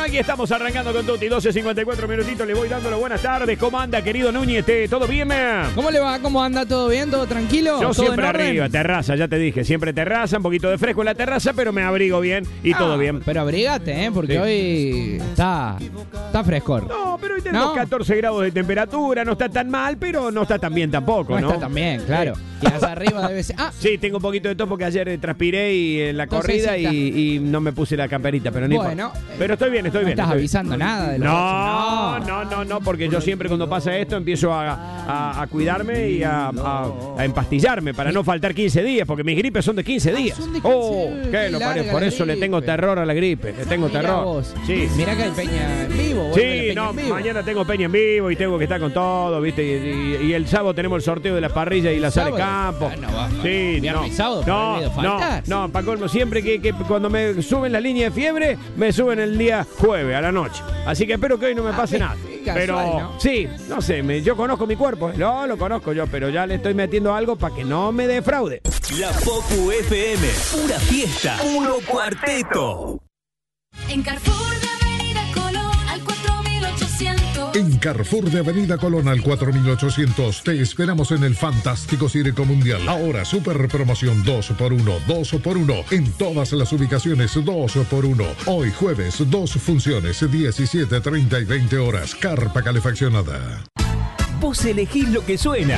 Aquí estamos arrancando con Tuti, 12:54 minutitos. Le voy dándole buenas tardes. ¿Cómo anda, querido Núñez? ¿Todo bien? ¿Cómo le va? ¿Cómo anda? ¿Todo bien? ¿Todo tranquilo? Yo ¿Todo siempre en orden? arriba, terraza, ya te dije. Siempre terraza, un poquito de fresco en la terraza, pero me abrigo bien y todo bien. Pero abrigate, porque Sí. hoy está frescor. No, pero hoy tenemos ¿No? 14 grados de temperatura. No está tan mal, pero no está tan bien tampoco, ¿no? Está también, claro. Y allá arriba debe ser... Sí, tengo un poquito de todo porque ayer transpiré y en la Entonces, corrida sí, está. y no me puse la camperita, pero ni Bueno, pero estoy bien, estoy no bien. estás estoy bien. avisando nada de lo No, porque yo siempre cuando pasa esto empiezo a cuidarme y a empastillarme para no faltar 15 días, porque mis gripes son de 15 días. son de 15, qué lo larga parió, por la eso le gripe. tengo terror a la gripe, le tengo Mirá terror. vos. Sí. Mirá que hay peña en vivo. vuelve la Sí, peña no, en vivo. mañana tengo peña en vivo y tengo que estar con todo, ¿viste? Y el sábado tenemos el sorteo de las parrillas y la sala de ¿Sábado? campo. Ah, no va. Sí, Viernes y sábado, no, prohibido faltar. no, pa' colmo, siempre que cuando me suben la línea de fiebre, me suben el día jueves a la noche. Así que espero que hoy no me pase nada. qué casual, Pero ¿no? sí, no sé, yo conozco mi cuerpo, no lo conozco yo, pero ya le estoy metiendo algo para que no me defraude. La Popu FM, pura fiesta, puro cuarteto. En Carrefour de Avenida Colón al 4800. En Carrefour de Avenida Colón al 4800 te esperamos en el fantástico Circo Mundial. Ahora super promoción 2x1, 2x1 en todas las ubicaciones 2x1. Hoy jueves 2 funciones 17, 30 y 20 horas. Carpa calefaccionada. Vos elegís lo que suena.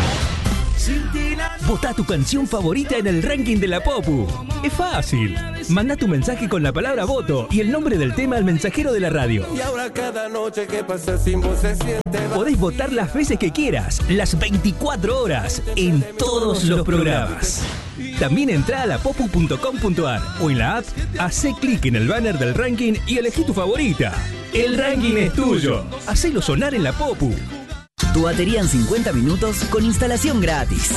Votá tu canción favorita en el ranking de la Popu. Es fácil. Mandá tu mensaje con la palabra voto y el nombre del tema al mensajero de la radio. Y ahora cada noche que pasa sin vos se siente. Podés votar las veces que quieras, las 24 horas, en todos los programas. También entrá a lapopu.com.ar o en la app, hacé clic en el banner del ranking y elegí tu favorita. El ranking es tuyo. Hacelo sonar en la Popu. Tu batería en 50 minutos con instalación gratis.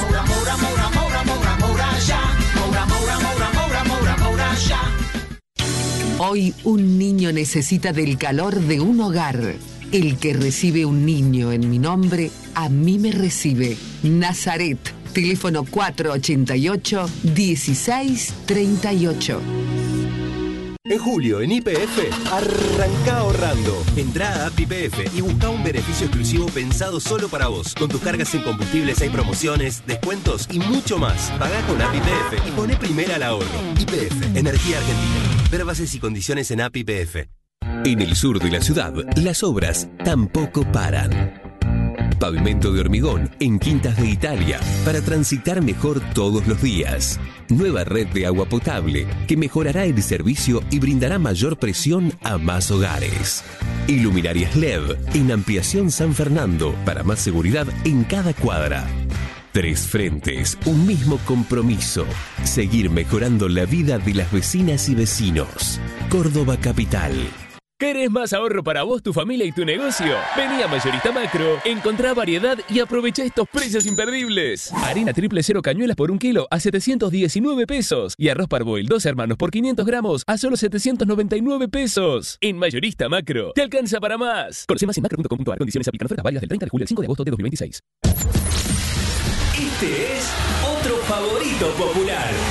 Hoy un niño necesita del calor de un hogar. El que recibe un niño en mi nombre, a mí me recibe. Nazaret, teléfono 488-1638. En julio, en YPF, arranca ahorrando. Entrá a App YPF y busca un beneficio exclusivo pensado solo para vos. Con tus cargas en combustibles hay promociones, descuentos y mucho más. Pagá con App YPF y poné primera al ahorro. YPF, Energía Argentina. Ver bases y condiciones en App YPF. En el sur de la ciudad, las obras tampoco paran. Pavimento de hormigón en Quintas de Italia para transitar mejor todos los días. Nueva red de agua potable que mejorará el servicio y brindará mayor presión a más hogares. Iluminarias LED en Ampliación San Fernando para más seguridad en cada cuadra. 3 frentes, un mismo compromiso. Seguir mejorando la vida de las vecinas y vecinos. Córdoba Capital. ¿Querés más ahorro para vos, tu familia y tu negocio? Vení a Mayorista Macro, encontrá variedad y aprovecha estos precios imperdibles. Harina triple cero cañuelas por 1 kilo a 719 pesos. Y arroz parboil 2 hermanos por 500 gramos a solo 799 pesos. En Mayorista Macro, te alcanza para más. Conoce más en macro.com.ar. Condiciones aplican. Ofertas válidas del 30 de julio al 5 de agosto de 2026. Este es otro favorito popular.